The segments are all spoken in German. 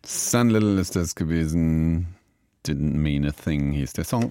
Sun Little ist das gewesen. Didn't Mean a Thing hieß der Song.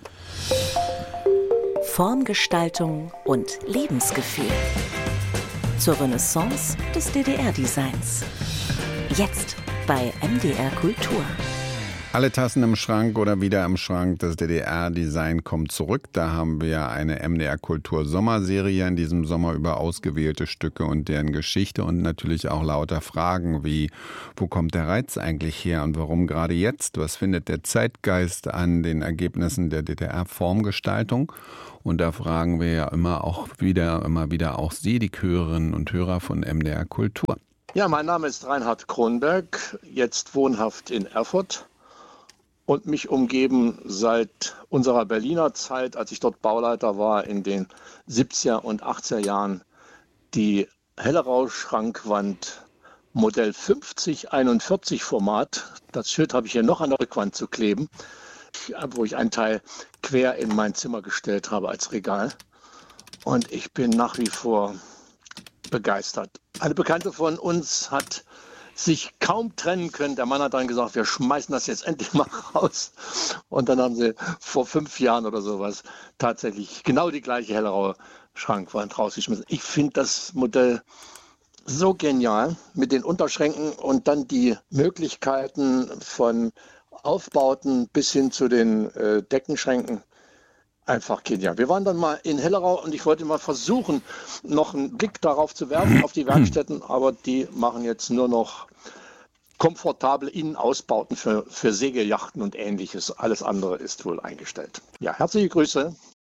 Formgestaltung und Lebensgefühl. Zur Renaissance des DDR-Designs. Jetzt bei MDR Kultur. Alle Tassen im Schrank oder wieder im Schrank. Das DDR-Design kommt zurück. Da haben wir eine MDR Kultur Sommerserie in diesem Sommer über ausgewählte Stücke und deren Geschichte und natürlich auch lauter Fragen wie, wo kommt der Reiz eigentlich her und warum gerade jetzt? Was findet der Zeitgeist an den Ergebnissen der DDR-Formgestaltung? Und da fragen wir ja immer wieder auch Sie, die Hörerinnen und Hörer von MDR Kultur. Ja, mein Name ist Reinhard Kronberg, jetzt wohnhaft in Erfurt. Und mich umgeben seit unserer Berliner Zeit, als ich dort Bauleiter war, in den 70er und 80er Jahren, die Hellerau-Schrankwand Modell 5041 Format. Das Schild habe ich hier noch an der Rückwand zu kleben, wo ich einen Teil quer in mein Zimmer gestellt habe als Regal. Und ich bin nach wie vor begeistert. Eine Bekannte von uns hat sich kaum trennen können. Der Mann hat dann gesagt, wir schmeißen das jetzt endlich mal raus. Und dann haben sie vor 5 Jahren oder sowas tatsächlich genau die gleiche Hellerauer Schrankwand rausgeschmissen. Ich finde das Modell so genial mit den Unterschränken und dann die Möglichkeiten von Aufbauten bis hin zu den Deckenschränken. Einfach genial. Wir waren dann mal in Hellerau und ich wollte mal versuchen, noch einen Blick darauf zu werfen, auf die Werkstätten, aber die machen jetzt nur noch komfortable Innenausbauten für Segelyachten und Ähnliches. Alles andere ist wohl eingestellt. Ja, herzliche Grüße.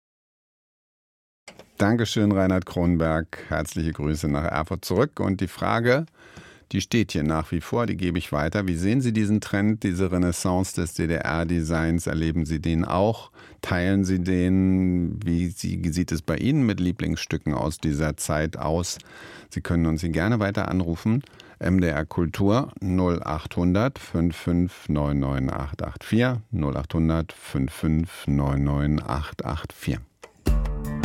Dankeschön, Reinhard Kronberg. Herzliche Grüße nach Erfurt zurück. Und die Frage, die steht hier nach wie vor, die gebe ich weiter. Wie sehen Sie diesen Trend, diese Renaissance des DDR-Designs? Erleben Sie den auch? Teilen Sie den? Wie sieht es bei Ihnen mit Lieblingsstücken aus dieser Zeit aus? Sie können uns gerne weiter anrufen. MDR Kultur 0800 55 99 884 0800 55 99 884.